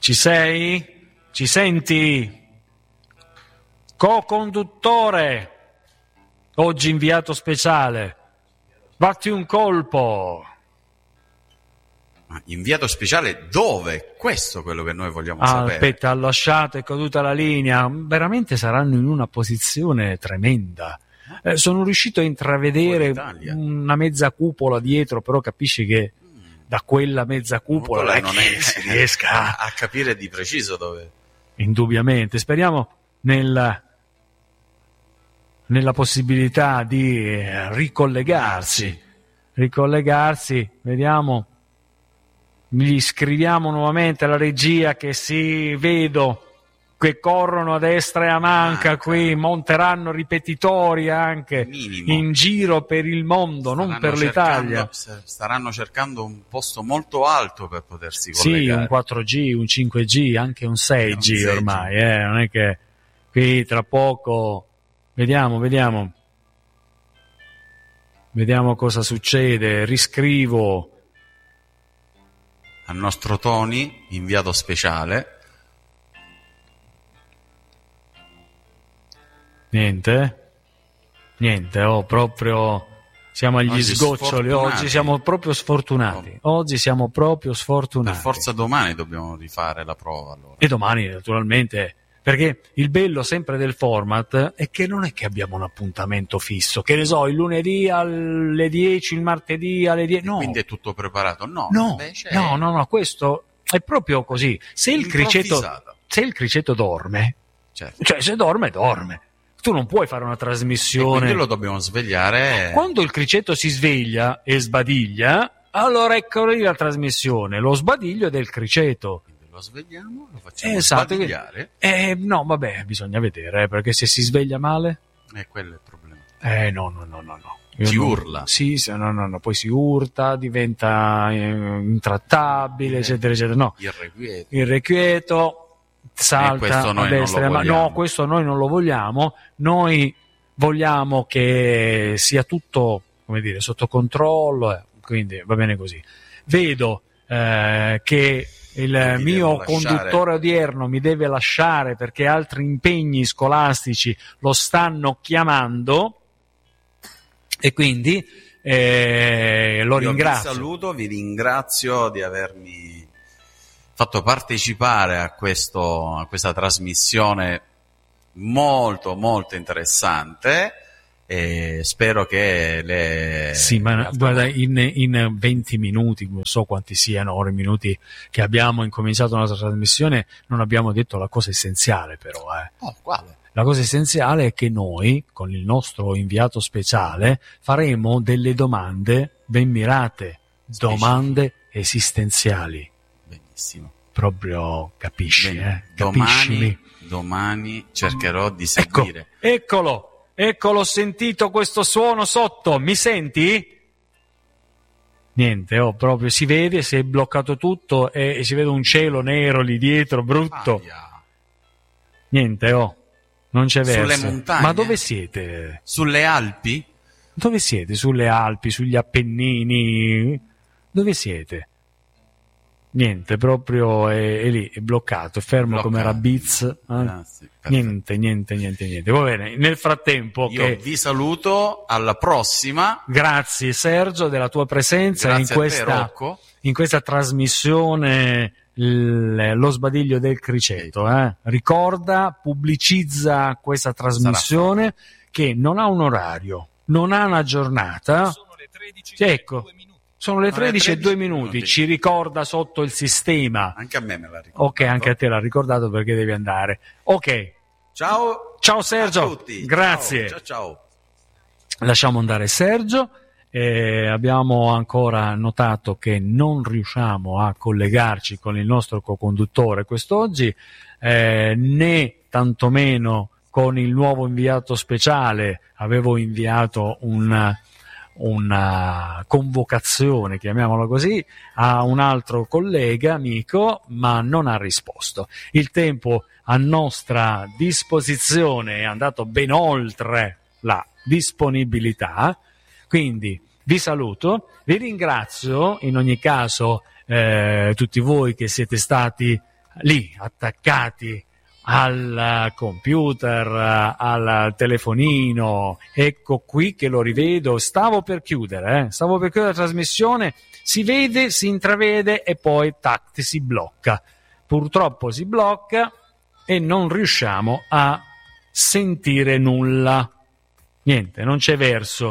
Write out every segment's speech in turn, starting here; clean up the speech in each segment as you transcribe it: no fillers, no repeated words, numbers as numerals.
Ci sei? Ci senti? Co-conduttore, oggi inviato speciale, batti un colpo. Ma inviato speciale dove? Questo è quello che noi vogliamo sapere. Aspetta, ha lasciato, è caduta la linea. Veramente saranno in una posizione tremenda. Sono riuscito a intravedere una mezza cupola dietro, però capisci che da quella mezza cupola non si riesca a capire di preciso dove. Indubbiamente. Speriamo nella possibilità di ricollegarsi, vediamo, gli scriviamo nuovamente alla regia che vedo che corrono a destra e a manca qui, monteranno ripetitori anche minimo in giro per il mondo, non per l'Italia. Staranno cercando un posto molto alto per potersi collegare. Sì, un 4G, un 5G, anche un 6G ormai, non è che qui tra poco. Vediamo cosa succede. Riscrivo al nostro Tony, inviato speciale. Niente, proprio siamo agli sgoccioli. Oggi siamo proprio sfortunati. Per forza domani dobbiamo rifare la prova, allora. E domani naturalmente. Perché il bello sempre del format è che non è che abbiamo un appuntamento fisso, che ne so, il lunedì alle 10, il martedì alle 10, no. Quindi è tutto preparato? No, questo è proprio così. Se il criceto dorme, certo. Cioè se dorme, tu non puoi fare una trasmissione. E quindi lo dobbiamo svegliare. Quando il criceto si sveglia e sbadiglia, allora ecco lì la trasmissione, lo sbadiglio del criceto. Lo svegliamo, lo facciamo sbadigliare. No, vabbè, bisogna vedere, perché se si sveglia male. Quello è il problema. No. Si urla. Sì, no, poi si urta, diventa intrattabile, eccetera, eccetera. No. Irrequieto, salta a destra. No, questo noi non lo vogliamo. Noi vogliamo che sia tutto, come dire, sotto controllo, quindi va bene così. Vedo che il mio conduttore odierno mi deve lasciare perché altri impegni scolastici lo stanno chiamando e quindi lo ringrazio. Vi saluto, vi ringrazio di avermi fatto partecipare a questa trasmissione molto molto interessante. E spero che sì, ma guarda, in 20 minuti, non so quanti siano ore e minuti che abbiamo incominciato la nostra trasmissione, non abbiamo detto la cosa essenziale però. Quale? La cosa essenziale è che noi, con il nostro inviato speciale, faremo delle domande ben mirate, domande esistenziali. Benissimo. Proprio capisci, bene. Capiscimi? Domani cercherò di seguire. Ecco, l'ho sentito questo suono sotto, mi senti? Niente, proprio si vede, si è bloccato tutto e si vede un cielo nero lì dietro, brutto. Niente, non c'è verso. Sulle montagne? Ma dove siete? Sulle Alpi? Dove siete? Sulle Alpi, sugli Appennini? Dove siete? Niente, proprio è lì, è bloccato, è fermo come Rabbiz. Niente. Va bene, nel frattempo io vi saluto, alla prossima. Grazie Sergio della tua presenza in questa trasmissione Lo sbadiglio del criceto. Ricorda, pubblicizza questa trasmissione che non ha un orario, non ha una giornata. Sono le 13 ecco. Sono le 13:02, ci ricorda sotto il sistema. Anche a me l'ha ricordato. Ok, anche a te l'ha ricordato perché devi andare. Ok. Ciao Sergio. A tutti. Grazie. Ciao. Lasciamo andare Sergio. Abbiamo ancora notato che non riusciamo a collegarci con il nostro co-conduttore quest'oggi, né tantomeno con il nuovo inviato speciale. Avevo inviato una convocazione, chiamiamola così, a un altro collega amico, ma non ha risposto. Il tempo a nostra disposizione è andato ben oltre la disponibilità, quindi vi saluto, vi ringrazio in ogni caso tutti voi che siete stati lì attaccati al computer, al telefonino. Ecco qui che lo rivedo, stavo per chiudere la trasmissione, si vede, si intravede e poi tac, si blocca. Purtroppo si blocca e non riusciamo a sentire nulla. Niente, non c'è verso.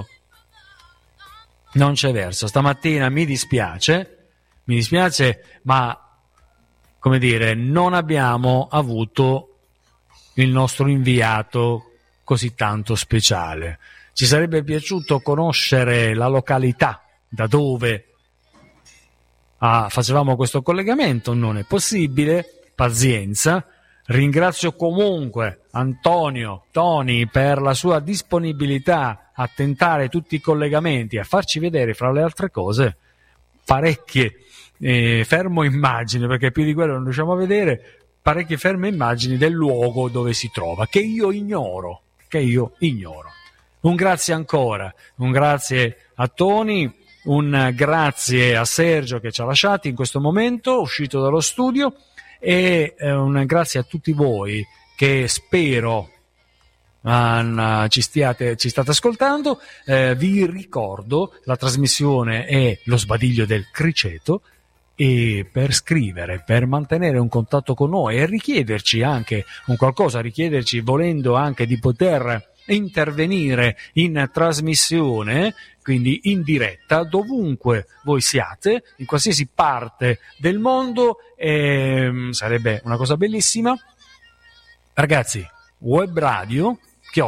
Stamattina mi dispiace, ma come dire, non abbiamo avuto il nostro inviato così tanto speciale. Ci sarebbe piaciuto conoscere la località da dove facevamo questo collegamento, non è possibile, pazienza. Ringrazio comunque Tony per la sua disponibilità a tentare tutti i collegamenti, a farci vedere, fra le altre cose, parecchie fermo immagini, perché più di quello non riusciamo a vedere, parecchie ferme immagini del luogo dove si trova, che io ignoro. Un grazie ancora, un grazie a Tony, un grazie a Sergio che ci ha lasciati in questo momento, uscito dallo studio, e un grazie a tutti voi che spero ci state ascoltando. Vi ricordo, la trasmissione è Lo Sbadiglio del Criceto, e per scrivere, per mantenere un contatto con noi e richiederci anche un qualcosa, richiederci volendo anche di poter intervenire in trasmissione, quindi in diretta, dovunque voi siate, in qualsiasi parte del mondo, sarebbe una cosa bellissima. Ragazzi, webradio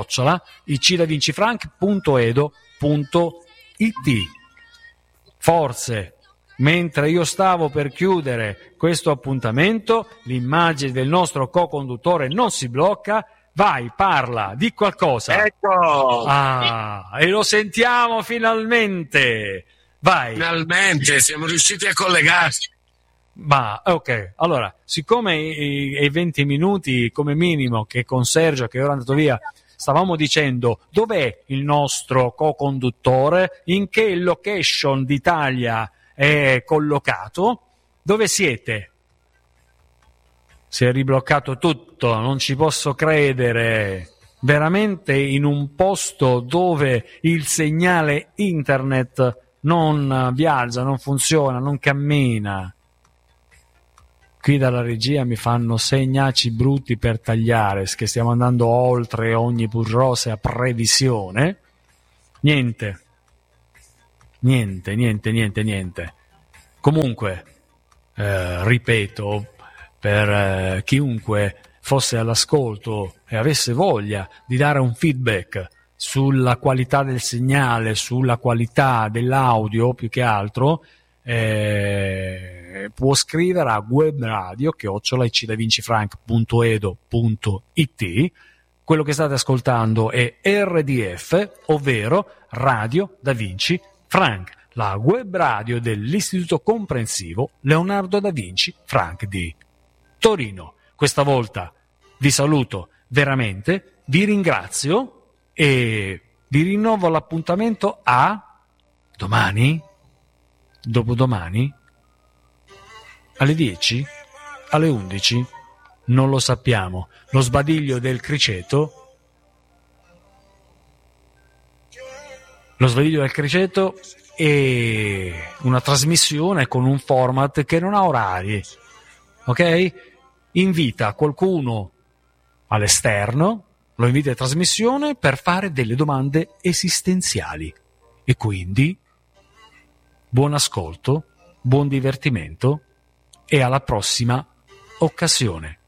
@icdavincifrank.edo.it. Forse mentre io stavo per chiudere questo appuntamento, l'immagine del nostro co-conduttore non si blocca. Vai, parla, di qualcosa. Ecco. E lo sentiamo finalmente. Vai. Finalmente siamo riusciti a collegarci. Ma ok, allora, siccome i 20 minuti come minimo che con Sergio, che ora è andato via, stavamo dicendo dov'è il nostro co-conduttore, in che location d'Italia è collocato, dove siete? Si è ribloccato tutto, non ci posso credere, veramente in un posto dove il segnale internet non viaggia, non funziona, non cammina. Qui dalla regia mi fanno segnacci brutti per tagliare, che stiamo andando oltre ogni burrosea previsione. Niente. Comunque, ripeto, per chiunque fosse all'ascolto e avesse voglia di dare un feedback sulla qualità del segnale, sulla qualità dell'audio più che altro, può scrivere a webradio@icdavincifrank.edo.it. Quello che state ascoltando è RDF, ovvero Radio Da Vinci Frank, la web radio dell'Istituto Comprensivo Leonardo Da Vinci Frank di Torino. Questa volta vi saluto veramente, vi ringrazio e vi rinnovo l'appuntamento a domani, dopodomani, alle 10, alle 11, non lo sappiamo. Lo Sbadiglio del Criceto. Lo Sbadiglio del Criceto è una trasmissione con un format che non ha orari, ok? Invita qualcuno all'esterno, lo invita in trasmissione per fare delle domande esistenziali. E quindi buon ascolto, buon divertimento e alla prossima occasione.